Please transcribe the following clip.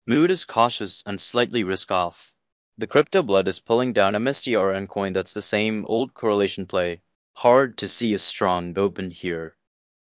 Mood is cautious and slightly risk-off. The crypto blood is pulling down a Misty RN coin that's the same old correlation play. Hard to see a strong open here.